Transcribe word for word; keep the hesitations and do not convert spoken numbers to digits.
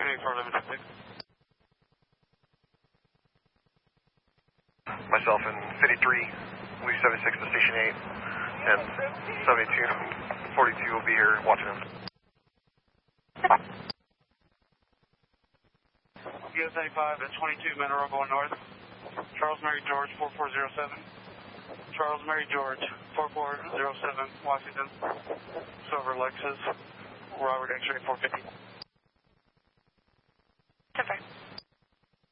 eight four eleven six. Myself and fifty-three, Lee seventy-six to Station eight, and seventy-two and forty-two will be here watching him. U S ninety-five at twenty-two, Mineral going north. Charles Mary George four four zero seven. Charles Mary George four four zero seven, Washington. Silver Lexus, Robert X-ray four fifty.